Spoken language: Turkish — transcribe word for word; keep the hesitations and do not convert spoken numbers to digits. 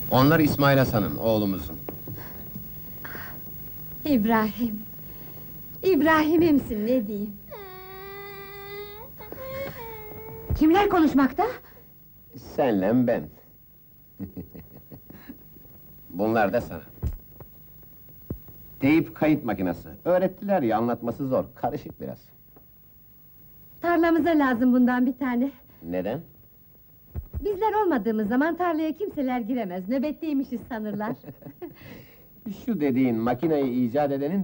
Onlar İsmail Hasan'ın, oğlumuzun. İbrahim. İbrahim'imsin, ne diyeyim? Kimler konuşmakta? Senle ben. Bunlar da sana. Teyip kayıt makinesi. Öğrettiler ya, anlatması zor, karışık biraz. Tarlamıza lazım bundan bir tane. Neden? Bizler olmadığımız zaman tarlaya kimseler giremez, nöbetteymişiz sanırlar. Şu dediğin makineyi icat edenin